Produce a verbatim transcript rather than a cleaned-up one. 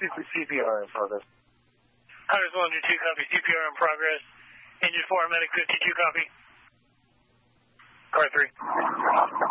C P R in progress. Hunters one two two, copy. C P R in progress. Engine four, medic fifty-two, copy. Car three.